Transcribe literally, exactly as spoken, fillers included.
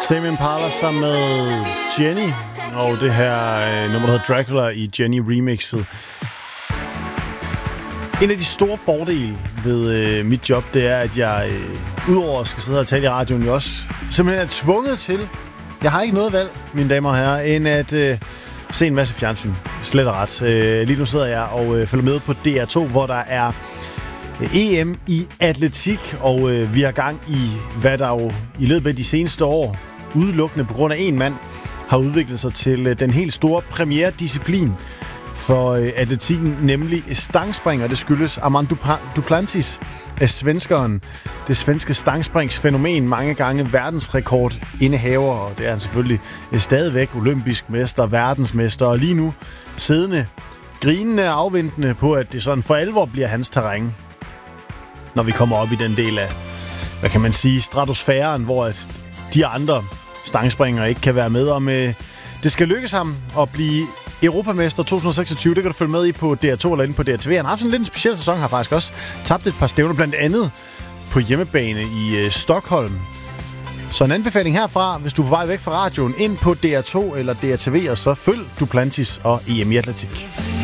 Tame Impala sammen med Jenny, og det her øh, nummer, der hedder Dracula i Jenny remixet. En af de store fordele ved øh, mit job, det er, at jeg øh, udover at skal sidde og tale i radioen, jo også simpelthen er tvunget til, jeg har ikke noget valg, mine damer og herrer, end at øh, se en masse fjernsyn. Slet og ret. Øh, lige nu sidder jeg og øh, følger med på D R to, hvor der er E M i atletik, og øh, vi har gang i, hvad der jo i løbet af de seneste år, udelukkende på grund af en mand, har udviklet sig til øh, den helt store premiere-disciplin for øh, atletikken, nemlig stangspring, og det skyldes Armand Duplantis af svenskeren. Det svenske stangspringsfænomen, mange gange verdensrekord indehaver, og det er han selvfølgelig øh, stadigvæk olympisk mester, verdensmester, og lige nu siddende, grinende og afventende på, at det sådan for alvor bliver hans terræn, når vi kommer op i den del af, hvad kan man sige, stratosfæren, hvor at de andre stangspringere ikke kan være med. Om øh, det skal lykkes ham at blive europamester to tusind seksogtyve, det kan du følge med i på D R to eller inde på D R T V. Han har haft sådan lidt en speciel sæson, har faktisk også tabt et par stævner, blandt andet på hjemmebane i øh, Stockholm. Så en anbefaling herfra, hvis du er på vej væk fra radioen, ind på D R to eller D R T V, og så følg Duplantis og E M i atletik.